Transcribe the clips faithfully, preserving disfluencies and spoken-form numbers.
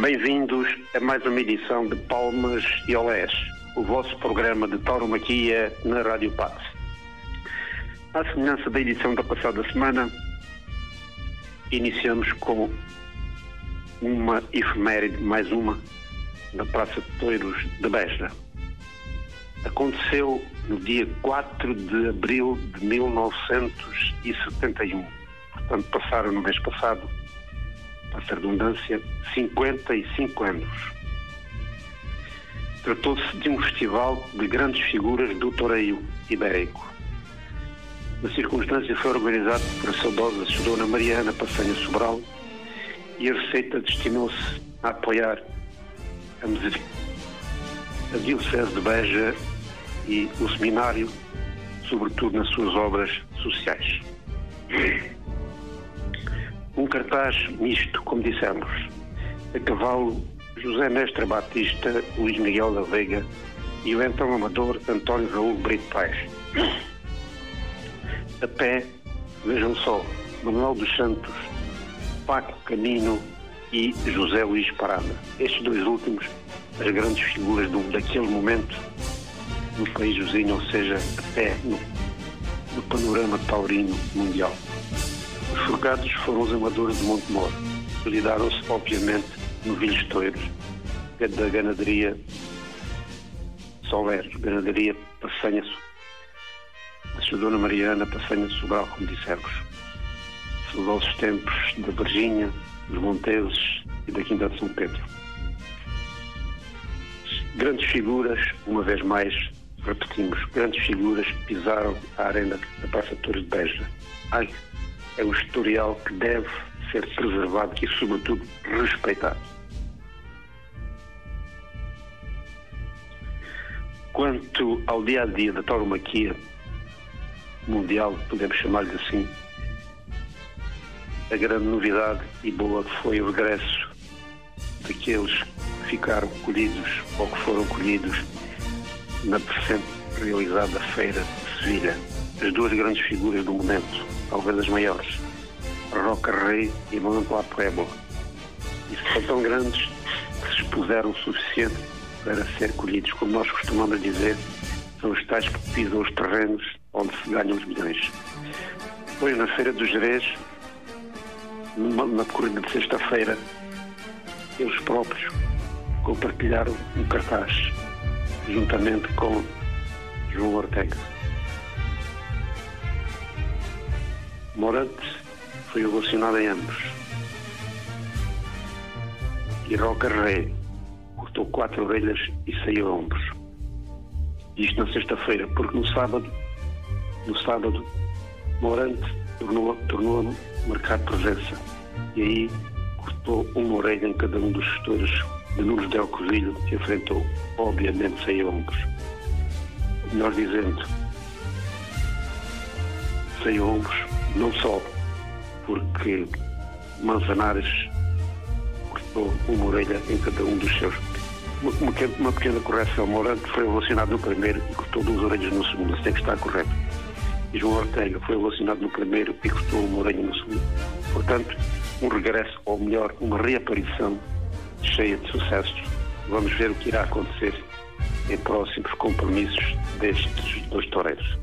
Bem-vindos a mais uma edição de Palmas e Olés, o vosso programa de tauromaquia na Rádio Paz. À semelhança da edição da passada semana, iniciamos com uma efeméride, mais uma, na Praça de Touros de Beja. Aconteceu no dia quatro de abril de mil novecentos e setenta e um. Portanto, passaram no mês passado, para a redundância, cinquenta e cinco anos. Tratou-se de um festival de grandes figuras do toureio ibérico. Na circunstância foi organizado por a saudosa Dona Mariana Passanha Sobral e a receita destinou-se a apoiar a, Miser... a Diocese de Beja e o seminário, sobretudo nas suas obras sociais. Um cartaz misto, como dissemos, a cavalo José Mestre Batista, Luís Miguel da Veiga e o então amador António Raul Brito Paes. A pé, vejam só, Manuel dos Santos, Paco Camino e José Luís Parada. Estes dois últimos, as grandes figuras do, daquele momento no país vizinho, ou seja, a pé no, no panorama taurino mundial. Os forgados foram os amadores de Montemor. Solidaram-se, obviamente, no Vilhos Touros, da ganaderia Soler, ganaderia Passanha, da Dona Mariana Passanha Sobral, como dissemos. Saudosos tempos da Varginha, dos Monteses e da Quinta de São Pedro. Grandes figuras, uma vez mais, repetimos, grandes figuras pisaram a arena da Praça de Touros de Beja. Ai, é um historial que deve ser preservado e, sobretudo, respeitado. Quanto ao dia-a-dia da tauromaquia mundial, podemos chamar-lhe assim, a grande novidade e boa foi o regresso daqueles que ficaram colhidos ou que foram colhidos na recente realizada Feira de Sevilha. As duas grandes figuras do momento, talvez as maiores, Roca Rei e Manuel Pueblo. E são tão grandes que se expuseram o suficiente para ser colhidos. Como nós costumamos dizer, são os tais que pisam os terrenos onde se ganham os milhões. Depois, na Feira dos Jerez, numa, na corrida de sexta-feira, eles próprios compartilharam um cartaz, juntamente com João Ortega. Morante foi ovacionado em ambos. E Roca Rei cortou quatro orelhas e saiu a ombros. Isto na sexta-feira, porque no sábado, no sábado, Morante tornou, tornou a marcar presença. E aí cortou uma orelha em cada um dos gestores de Nunes Del Covilho que enfrentou. Obviamente saiu a ombros. Melhor dizendo, saiu a ombros, não só porque Manzanares cortou uma orelha em cada um dos seus. Uma, uma, uma pequena correção, Morante foi ovacionado no primeiro e cortou duas orelhas no segundo, assim é que está correto. E João Ortega foi ovacionado no primeiro e cortou uma orelha no segundo. Portanto, um regresso, ou melhor, uma reaparição cheia de sucessos. Vamos ver o que irá acontecer em próximos compromissos destes dois toureiros.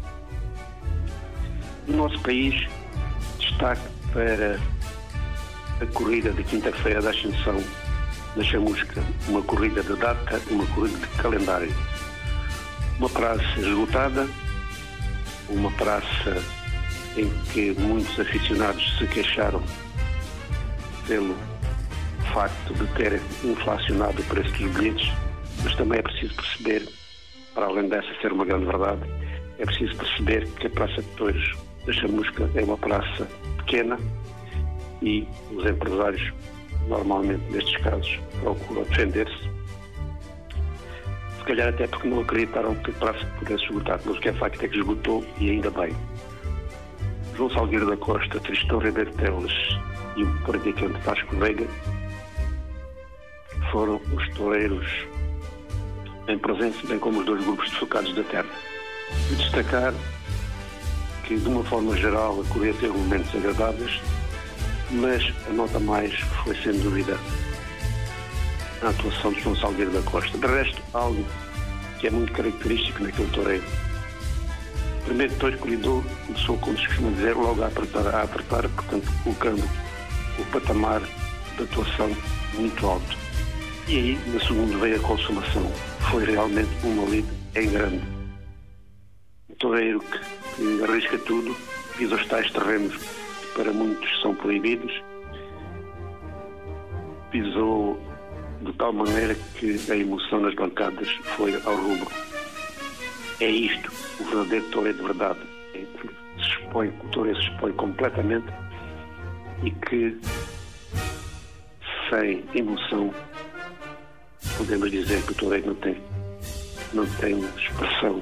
No nosso país, destaque para a corrida de quinta-feira da Ascensão da Chamusca, uma corrida de data, uma corrida de calendário. Uma praça esgotada, uma praça em que muitos aficionados se queixaram pelo facto de terem inflacionado o preço dos bilhetes, mas também é preciso perceber, para além dessa ser uma grande verdade, é preciso perceber que a Praça de Touros da Chamusca é uma praça pequena e os empresários, normalmente nestes casos, procuram defender-se. Se calhar até porque não acreditaram que a praça pudesse esgotar, mas o que é facto é que esgotou e ainda bem. João Salgueiro da Costa, Tristão Ribeiro Teles e o praticante Vasco Veiga foram os toureiros em presença, bem como os dois grupos desfocados da terra. E destacar que, de uma forma geral, a corrida teve momentos agradáveis, mas a nota mais foi, sem dúvida, na atuação de João Salgueiro da Costa. De resto, algo que é muito característico naquele toureiro. O primeiro touro que lidou começou, como se costuma dizer, logo a apertar, a apertar, portanto, colocando o patamar de atuação muito alto. E aí, na segunda, veio a consumação. Foi realmente uma lida em grande. Um toureiro que, que arrisca tudo, pisa os tais terrenos que para muitos são proibidos, pisou de tal maneira que a emoção nas bancadas foi ao rubro. É isto, o verdadeiro toureiro de verdade, é que se expõe, o toureiro se expõe completamente e que, sem emoção, podemos dizer que o toureiro não tem, não tem expressão.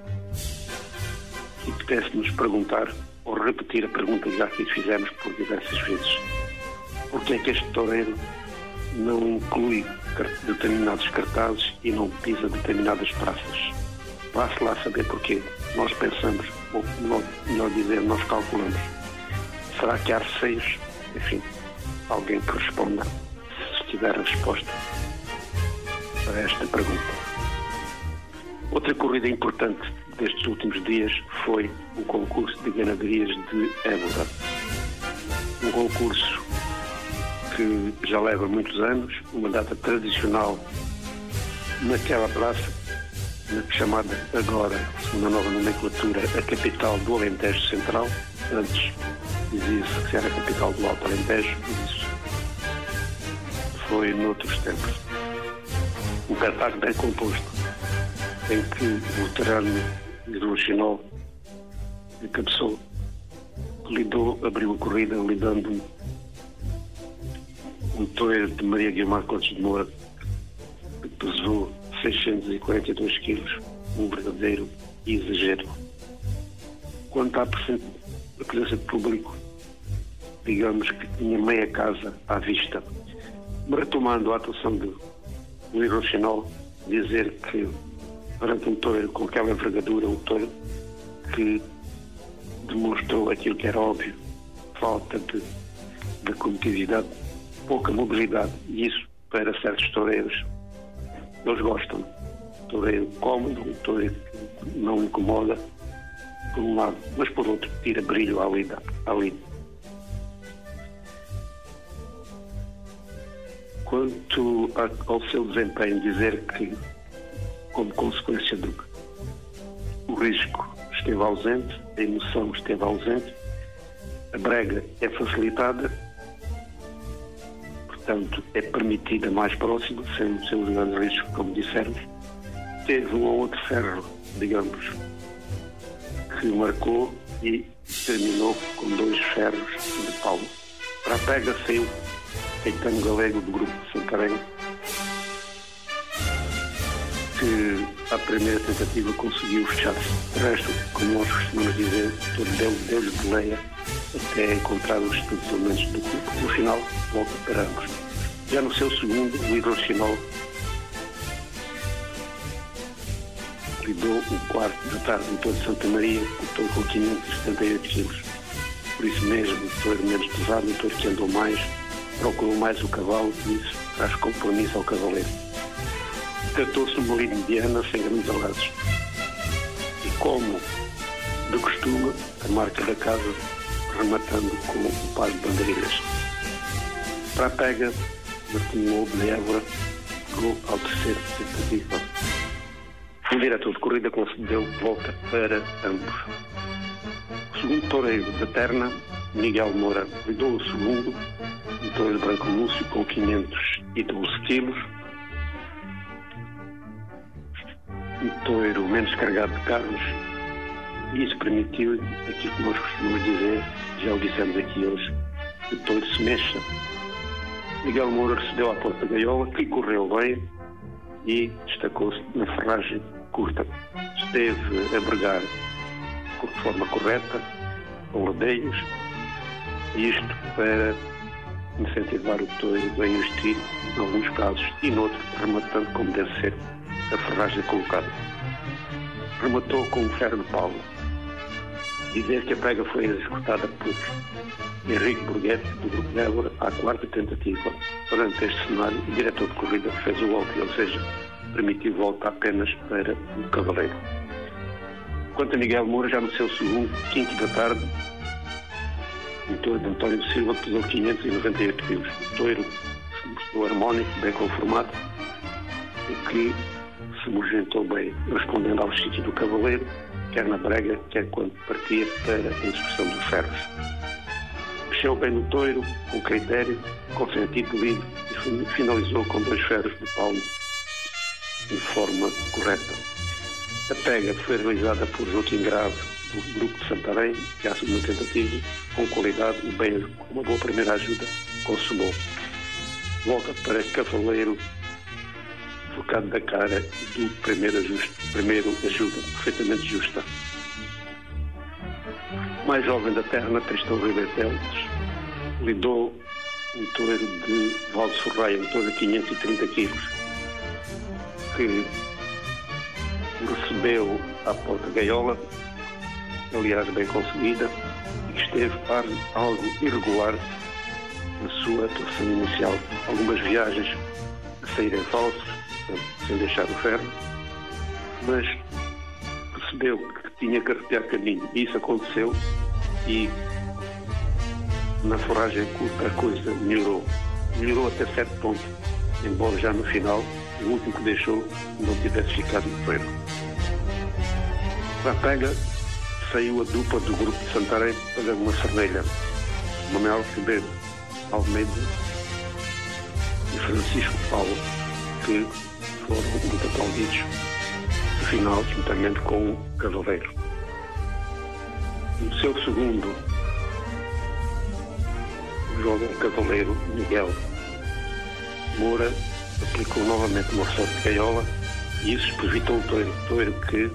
E pudesse-nos perguntar, ou repetir a pergunta que já aqui fizemos por diversas vezes: porque é que este toureiro não inclui determinados cartazes e não pisa determinadas praças? Vá-se lá saber porquê. Nós pensamos, ou melhor dizer, nós calculamos. Será que há receios? Enfim, alguém que responda, se tiver a resposta para esta pergunta. Outra corrida importante destes últimos dias foi o concurso de ganaderias de Évora. Um concurso que já leva muitos anos, uma data tradicional naquela praça, na chamada agora, na nova nomenclatura, a capital do Alentejo Central. Antes dizia-se que era a capital do Alto Alentejo, mas isso foi noutros tempos. Um cartaz bem composto, em que o veterano hidroxinol encabeçou, lidou, abriu a corrida, lidando um toureiro de Maria Guilmar Contos de Moura, que pesou seiscentos e quarenta e dois quilos, um verdadeiro exagero. Quanto à presença de público, digamos que tinha meia casa à vista. Retomando a atuação do Luís Rochinol, dizer que perante um toureiro com aquela envergadura, um toureiro que demonstrou aquilo que era óbvio, falta de, de competitividade, pouca mobilidade, e isso para certos toureiros, eles gostam. Um toureiro cómodo, um toureiro que não incomoda, por um lado, mas por outro tira brilho à lida. À lida. Quanto ao seu desempenho, dizer que, como consequência do o risco esteve ausente, a emoção esteve ausente, a brega é facilitada, portanto é permitida mais próxima, sem os seus grandes riscos, como dissermos. Teve um ou outro ferro, digamos, que marcou e terminou com dois ferros de palmo. Para a pega saiu Caetano Galego, do grupo de Santarém, que à primeira tentativa conseguiu fechar-se. De resto, como nós costumamos dizer, todo deu-lhe de leia até encontrar os elementos do grupo. No final, volta para ambos. Já no seu segundo, o hidroxinol lidou o quarto da tarde em Torre de Santa Maria, lutou com quinhentos e setenta e oito quilos. Por isso mesmo, o touro menos pesado, o touro que andou mais, procurou mais o cavalo e isso traz compromisso ao cavaleiro. Tratou-se de uma lida mediana sem grandes alardes. E como de costume, a marca da casa, rematando com um par de bandeiras. Para a pega, Martinho Lobo de Évora chegou ao terceiro tentativa. O diretor de corrida concedeu volta para ambos. O segundo toureiro da terna, Miguel Moura, lidou o segundo, um toureiro branco Lúcio com quinhentos e doze quilos. Um toureiro menos carregado de carros, e isso permitiu aquilo que nós costumamos dizer, já o dissemos aqui hoje, que o touro se mexa. Miguel Moura recebeu à porta da gaiola, que correu bem e destacou-se na ferragem curta. Esteve a bregar de forma correta, com rodeios, isto para incentivar o touro a investir em alguns casos e noutros, rematando como deve ser a ferragem colocada. Rematou com um ferro de pau. Dizer que a pega foi executada por Henrique Borghetti, do Grupo Débora, à quarta tentativa. Perante este cenário, o diretor de corrida fez o golpe, ou seja, permitiu volta apenas para o cavaleiro. Quanto a Miguel Moura, já no seu segundo, quinto da tarde, o touro de António Silva pesou quinhentos e noventa e oito quilos. O touro se mostrou harmónico, bem conformado, e que se movimentou bem, respondendo aos sítios do cavaleiro, quer na brega, quer quando partia para a execução dos ferros. Mexeu bem no touro, com critério, com sentido livre, e finalizou com dois ferros de palmo de forma correta. A pega foi realizada por Joaquim Grave, do Grupo de Santarém, que à segunda tentativa, com qualidade e bem, com uma boa primeira ajuda, consumou. Volta para cavaleiro, focado da cara do primeiro ajuste, primeiro ajuda, perfeitamente justa. Mais jovem da terra, na Tristão Ribeiro Teles, lidou um touro de Valde Sorraia, um touro de quinhentos e trinta quilos, que recebeu à porta gaiola, aliás bem conseguida, e que esteve algo irregular na sua atuação inicial. Algumas viagens a saírem falsos, sem deixar o ferro, mas percebeu que tinha que arrepiar caminho, e isso aconteceu, e na forragem curta a coisa melhorou. Melhorou até certo ponto, embora já no final, o último que deixou não tivesse ficado no ferro. Para a pega, saiu a dupla do Grupo de Santarém para uma Cernelha. Manuel Ribeiro Almeida e Francisco Paulo, que foram muito aplaudidos no final, juntamente com o cavaleiro. No seu segundo, o jovem cavaleiro Miguel Moura aplicou novamente uma sorte de gaiola, e isso evitou o touro, touro que,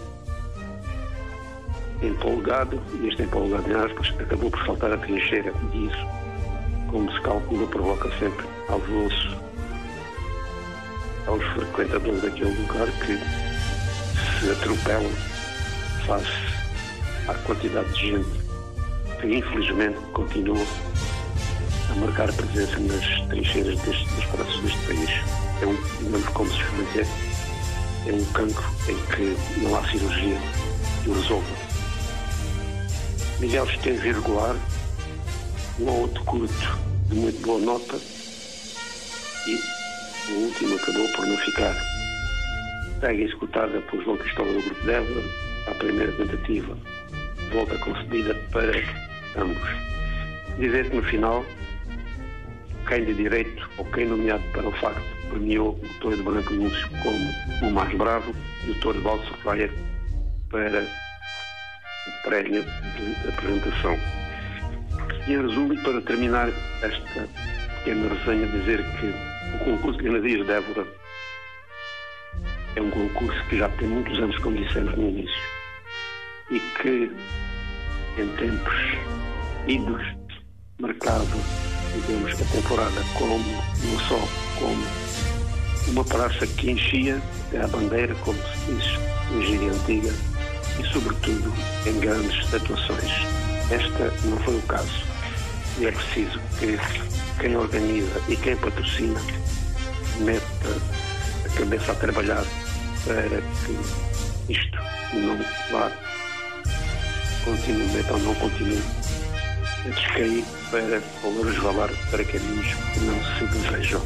empolgado, e este empolgado em aspas, acabou por saltar a trincheira, e isso, como se calcula, provoca sempre alvoroço aos frequentadores daquele lugar, que se atropelam face à quantidade de gente que infelizmente continua a marcar presença nas trincheiras deste, das praças deste país. É um, digamos como se chama dizer, é um cancro em que não há cirurgia que o resolva. Miguel esteve irregular, um ou outro curto de muito boa nota, e o último acabou por não ficar. Pega executada por João Cristóvão do Grupo Débora, à primeira tentativa, volta concedida para ambos. Dizer que no final, quem de direito ou quem nomeado para o facto premiou o touro de Branco Núncio como o mais bravo, e o touro de Valde Sorraia para o prémio de apresentação. E em resumo, e para terminar esta pequena resenha, dizer que o concurso de Granadeiros de Évora é um concurso que já tem muitos anos, como dissemos no início, e que em tempos idos marcava, digamos, a temporada como, não só como uma praça que enchia até a bandeira, como se diz em gíria antiga, e sobretudo em grandes atuações. Esta não foi o caso, e é preciso que quem organiza e quem patrocina meta a cabeça a trabalhar para que isto não vá continue, meta ou não continue a descair, para ou a resvalar para caminhos que não se desejam.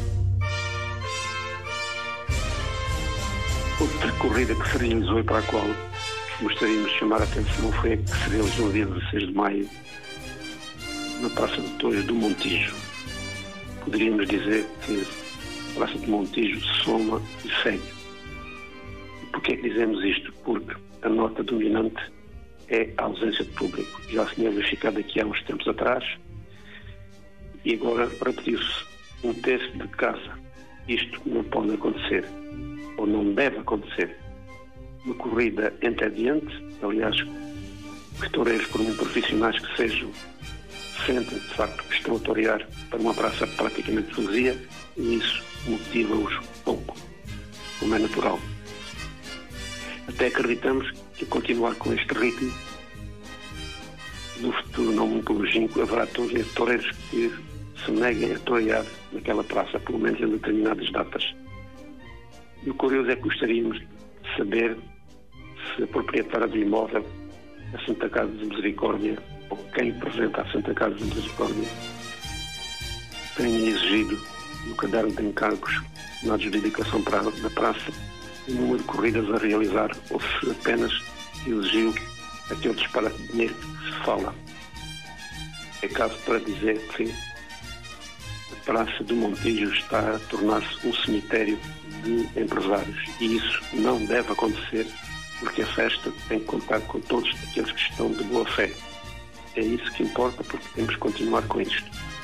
Outra corrida que se realizou e para a qual gostaríamos de chamar a atenção foi a que se realizou no dia dezasseis de maio na Praça de Touros do Montijo. Poderíamos dizer que a Praça de Montijo soma e segue. E porquê é que dizemos isto? Porque a nota dominante é a ausência de público. Já se tinha verificado aqui há uns tempos atrás, e agora repetiu-se um terço de casa. Isto não pode acontecer, ou não deve acontecer. Uma corrida entre adiante, aliás, que toureiros, por muito profissionais que sejam, sentem de facto que estão a torear para uma praça praticamente vazia, e isso motiva-os pouco, como é natural. Até acreditamos que continuar com este ritmo no futuro não muito longínquo, haverá toureiros que se neguem a torear naquela praça, pelo menos em determinadas datas. E o curioso é que gostaríamos de saber se a proprietária do imóvel, a Santa Casa de Misericórdia, ou quem representa a Santa Casa de Misericórdia, tem exigido no caderno de encargos na adjudicação da praça o número de corridas a realizar, ou se apenas exigiu aquele disparate de dinheiro que se fala. É caso para dizer que a Praça do Montijo está a tornar-se um cemitério de empresários, e isso não deve acontecer, porque a festa tem que contar com todos aqueles que estão de boa fé. É isso que importa, porque temos que continuar com isto.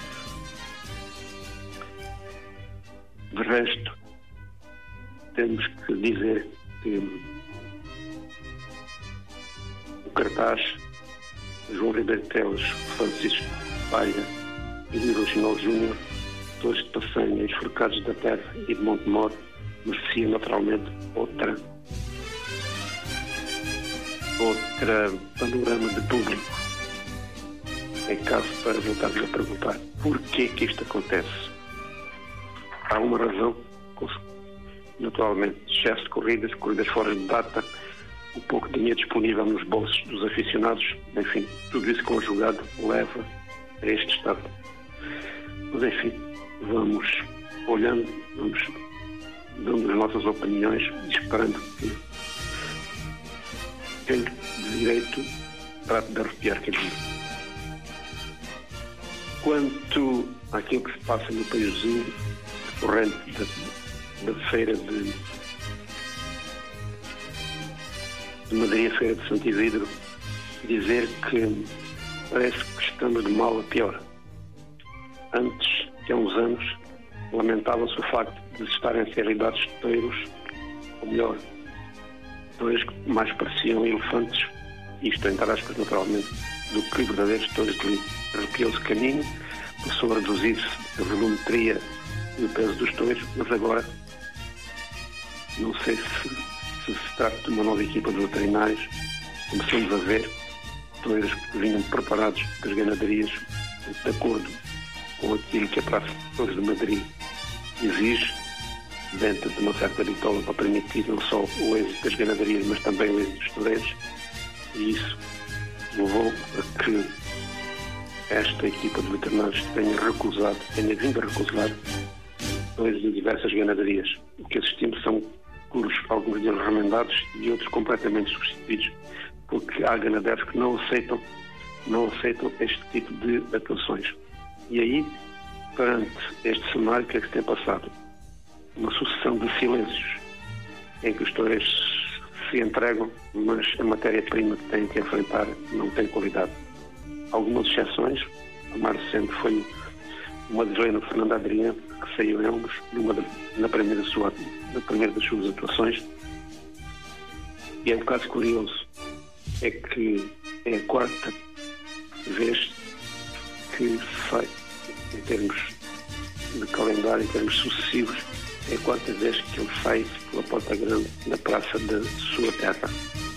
De resto, temos que dizer que o cartaz João Ribeiro Teles, Francisco Palha e Luís Reginaldo Júnior, todos de Passanha, Esforcados da Terra e de Montemor, merecia naturalmente outra outra panorama de público. É caso para voltar-lhe a perguntar porquê que isto acontece. Há uma razão, naturalmente, excesso de corridas, corridas fora de data, o pouco dinheiro disponível nos bolsos dos aficionados, enfim, tudo isso conjugado leva a este estado. Mas enfim, vamos olhando, vamos dando as nossas opiniões e esperando que quem de direito trate de arrepiar quem diz. Quanto àquilo que se passa no país vizinho, corrente da, da feira de, de Madrid, a feira de Santo Isidro, dizer que parece que estamos de mal a pior. Antes, que há uns anos, lamentava-se o facto de estarem a ser realidades de touros, ou melhor, touros que mais pareciam elefantes, isto entre aspas naturalmente, do que verdadeiros touros de linho. Arrepiou-se o caminho, passou a reduzir-se a volumetria e o peso dos touros, mas agora não sei se, se se trata de uma nova equipa de veterinários. Começamos a ver touros que vinham preparados das ganaderias de acordo com aquilo que a Praça de Touros de Madrid exige, dentro de uma certa bitola para permitir não só o êxito das ganaderias, mas também o êxito dos toureiros, e isso levou a que esta equipa de veterinários tenha recusado, tenha vindo a recusar touros de diversas ganaderias. O que assistimos são curos, alguns deles remendados e outros completamente substituídos, porque há ganadeiros que não aceitam, não aceitam este tipo de atuações. E aí, perante este cenário, o que é que se tem passado? Uma sucessão de silêncios, em que os toureiros se entregam, mas a matéria-prima que têm que enfrentar não tem qualidade. Algumas exceções, a mais recente foi uma de Helena Fernanda Adriano, que saiu em Elmos, numa de, na, primeira sua, na primeira das suas atuações. E é um caso curioso, é que é a quarta vez que se sai, em termos de calendário, em termos sucessivos, é a quarta vez que ele sai pela Porta Grande na praça da sua terra.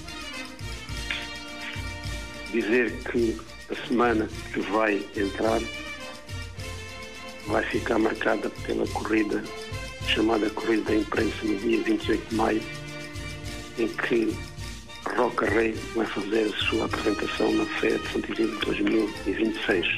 Dizer que a semana que vai entrar vai ficar marcada pela corrida, chamada Corrida da Imprensa, no dia vinte e oito de maio, em que Roca Rei vai fazer a sua apresentação na Feira de Santo Isidro dois mil e vinte e seis.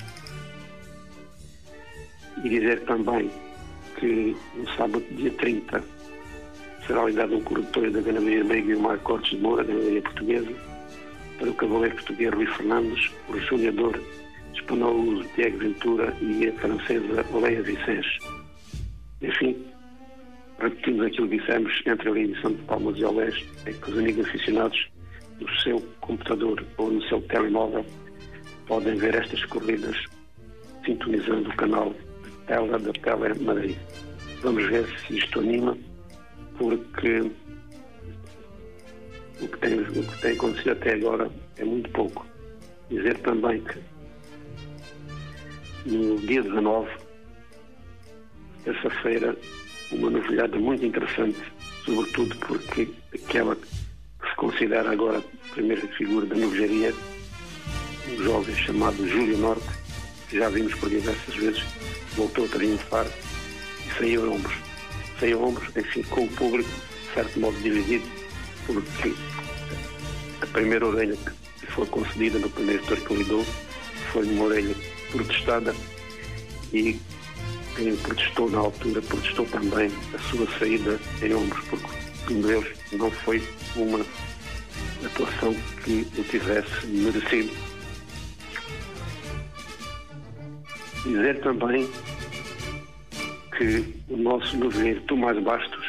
E dizer também que no sábado, dia trinta, será ligado um corretor da ganaderia Meigo e Mar Cortes de Moura, da ganaderia portuguesa, para o cavaleiro português Rui Fernandes, o rejoneador espanhol Diego Ventura e a francesa Leia Vicens. Enfim, repetimos aquilo que dissemos entre a edição de Palmas e Olés, é que os amigos aficionados no seu computador ou no seu telemóvel podem ver estas corridas sintonizando o canal Tela da Tele Madrid. Vamos ver se isto anima, porque o que tem, o que tem acontecido até agora é muito pouco. Dizer também que no dia dezanove, terça-feira, uma novidade muito interessante, sobretudo porque aquela que se considera agora a primeira figura da novejaria um jovem chamado Júlio Norte, que já vimos por diversas vezes, voltou a triunfar e saiu a ombros. Saiu a ombros, enfim, com o público, de certo modo, dividido, porque a primeira orelha que foi concedida no primeiro touro que lidou foi uma orelha protestada, e quem protestou na altura protestou também a sua saída em ombros, porque, segundo eles, não foi uma atuação que o tivesse merecido. Dizer também que o nosso novilheiro Tomás Bastos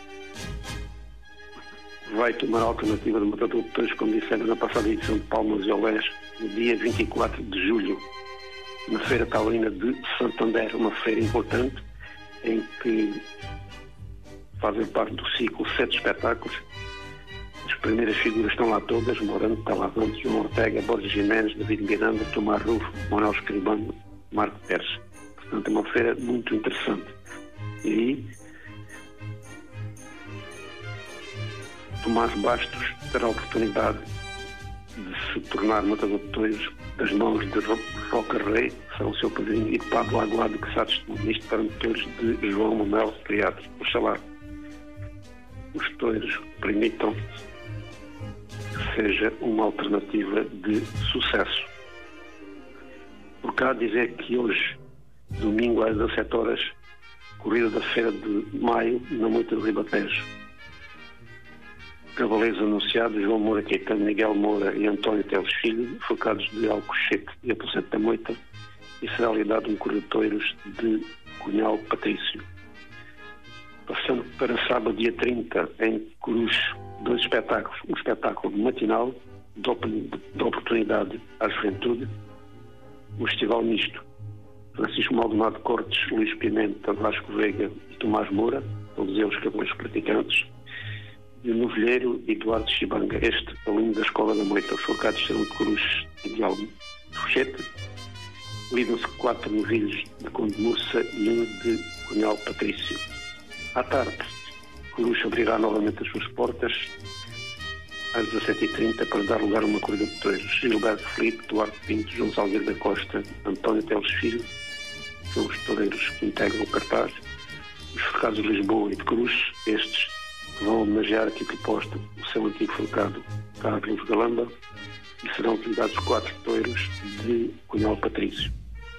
vai tomar a alternativa do matador de touros, como disseram na passada edição de Palmas e Olés, no dia vinte e quatro de julho, na Feira Taurina de Santander, uma feira importante em que fazem parte do ciclo sete espetáculos. As primeiras figuras estão lá todas: Morante, Talavante, João Ortega, Borges Jiménez, David Miranda, Tomás Rufo, Manuel Escribano, Marco Pérez. Portanto, é uma feira muito interessante. E Tomás Bastos terá a oportunidade de se tornar matador de touros das mãos de Roca Rei, que será o seu padrinho, e de Pablo Aguado, que será testemunhista para touros de João Manuel Criados. Oxalá os touros permitam que seja uma alternativa de sucesso. Por cá dizer que hoje, domingo às dezassete horas, corrida da Feira de Maio, na Moita do Ribatejo. Cavaleiros anunciados: João Moura Caetano, Miguel Moura e António Teles Filho, focados de Alcochete e Aposento da Moita, e será lhe dado um correio de touros de Cunhal Patrício. Passando para sábado, dia trinta, em Coruche, dois espetáculos. Um espetáculo matinal, de oportunidade à juventude, um festival misto: Francisco Maldonado Cortes, Luís Pimenta, Vasco Veiga e Tomás Moura, todos eles cavaleiros praticantes, e o novilheiro Eduardo Chibanga, este aluno da Escola da Moita. Os focados serão de Coruche e de Alcochete. Lidam-se quatro novilhos de Conde Mursa e um de Cunhal Patrício. À tarde, Coruche abrirá novamente as suas portas às dezassete e trinta para dar lugar a uma corrida de touros. Gilberto Filipe, Duarte Pinto, João Salgueiro da Costa, António Teles Filho são os toureiros que integram o cartaz. Os focados de Lisboa e de Coruche, estes que vão homenagear a título posto o seu antigo focado Carlos Galamba, e serão utilizados quatro touros de Cunhal Patrício.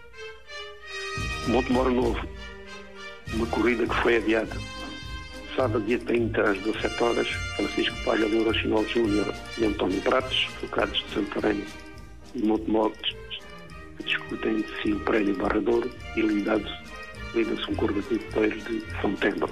Montemoro Novo, uma corrida que foi adiada. Sábado, dia trinta, às dezassete horas, Francisco Palha, Leandro Chinol Júnior e António Pratos, focados de Santarém e Montemoro, que discutem de si o prémio Barra de Ouro, e lida-se um corredor de touros de São Tendo.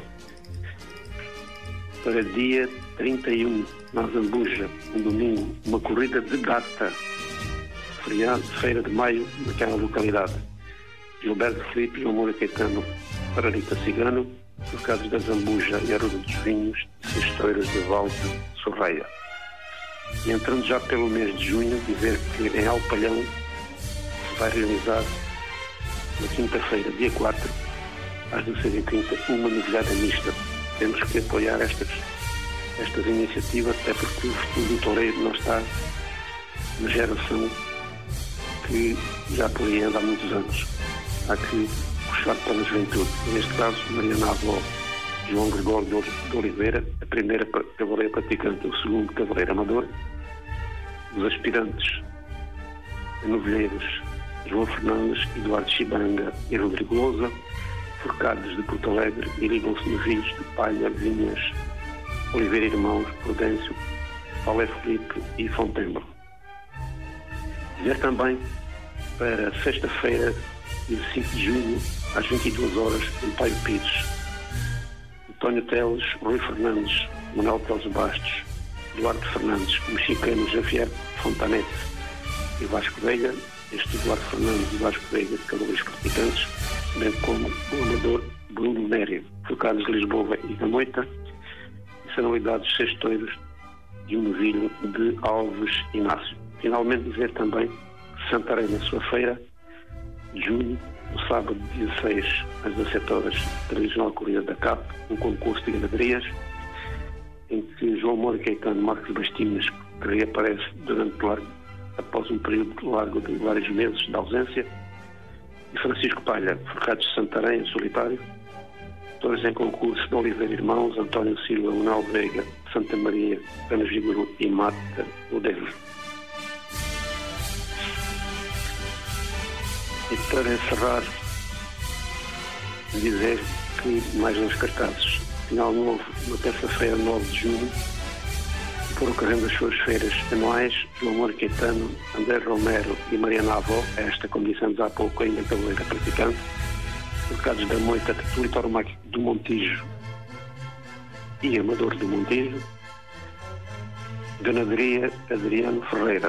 Para dia trinta e um, na Zambuja, um domingo, uma corrida de data, feriado, Feira de Maio, naquela localidade. Gilberto Filipe, João Moura Caetano, Pararita Cigano, focados da Zambuja e Arruda dos Vinhos, e seis touros de Val de Sorreia. E entrando já pelo mês de junho, dizer que em Alpalhão se vai realizar na quinta-feira, dia quatro, às dezesseis e trinta, uma novilhada mista. Temos que apoiar estas, estas iniciativas, até porque o futuro do toureiro não está na geração que já por aí anda há muitos anos. Há que puxar pela juventude. Neste caso, Mariana Avó, João Gregório de Oliveira, a primeira cavaleira praticante, o segundo cavaleiro amador. Os aspirantes a novilheiros: João Fernandes, Eduardo Chibanga e Rodrigo Lousa, focados de Porto Alegre, e ligam-se novilhos de Palha, Vinhas, Oliveira Irmãos, Prudêncio, Paulo Felipe e Fontembo. Dizer também para sexta-feira, dia cinco de junho, às vinte e duas horas, em Paio Pires, António Teles, Rui Fernandes, Manuel Teles Bastos, Eduardo Fernandes, mexicano Javier Fontanete e Vasco Veiga. Este Eduardo Fernandes e Vasco Veiga, de cavaleiros praticantes, bem como o amador Bruno Nério, focados de Lisboa e da Moita, e serão lidados seis touros e um novilho de Alves Inácio. Finalmente dizer também que Santarém, na sua feira de junho, no sábado dia seis, às dezassete horas, tradicional corrida da C A P, um concurso de ganadourias, em que João Moura Caetano, Marcos Bastinhas, que reaparece durante largo após um período largo de vários meses de ausência, e Francisco Palha, Forcados de Santarém, em solitário, dois em concurso de Oliveira Irmãos, António Silva, Manuel Veiga, Santa Maria, Canas Vigoro e Mata, o Deus. E para encerrar, dizer que mais uns cartazes. Final novo, na terça-feira, nove de junho, por ocorrendo as suas feiras anuais, João Moura Caetano, André Romero e Mariana Avó, esta, como dissemos há pouco, ainda cavaleira praticante, Forcados da Moita, Território Mágico do Montijo e Amador do Montijo, Ganaderia Adriano Ferreira.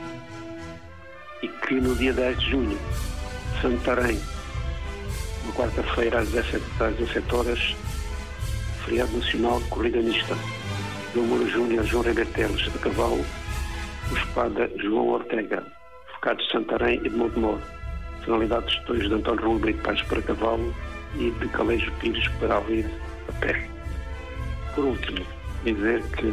E que no dia dez de junho, Santarém, na quarta-feira às dezassete horas, feriado nacional, corrida mista. João Moura Júnior, João Ribeiro Teles, a cavalo, o Espada, João Ortega, Forcados de Santarém e de Montemor. Finalidades dois de António Raul Brito Pais para cavalo e de Calejo Pires para Alvide a pé. Por último, dizer que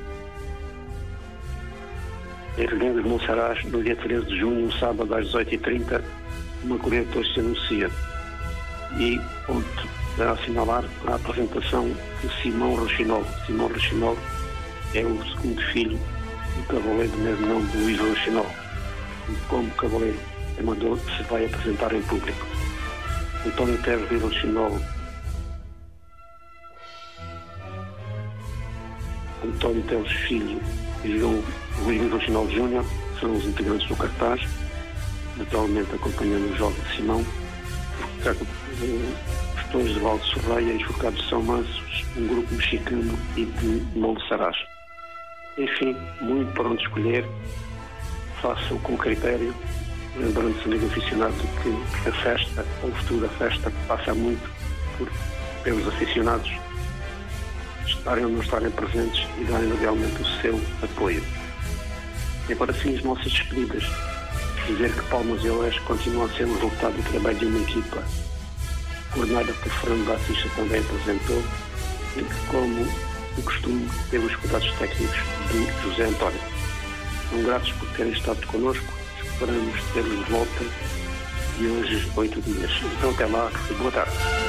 em Reguengos de Monsaraz, no dia treze de junho, um sábado às dezoito e trinta, uma corrida de touros se anuncia. E onde a assinalar a apresentação de Simão Rochinol. Simão Rochinol é o segundo filho do cavaleiro do mesmo nome de Luís Rochinol, e como cavaleiro amador se vai apresentar em público. António Teres de Rochinol, António Teles Filho e João Luís Rochinol Júnior serão os integrantes do cartaz, naturalmente acompanhando o jogo de Simão. Os touros de Valde Sorreia e os Forcados de São Mansos, um grupo mexicano e de Monsaraz. Enfim, muito para onde escolher, façam com critério, lembrando-se, amigo aficionado, que a festa, o futuro da festa, passa muito por, pelos aficionados estarem ou não estarem presentes e darem realmente o seu apoio. E agora sim, as nossas despedidas. Dizer que Palmas e Oeste continua a ser o resultado do trabalho de uma equipa coordenada por Fernando Batista, também apresentou, e que, como de costume, teve os cuidados técnicos de José António. São gratos por terem estado connosco, esperamos ter-vos de volta de hoje oito dias. Então até lá e boa tarde.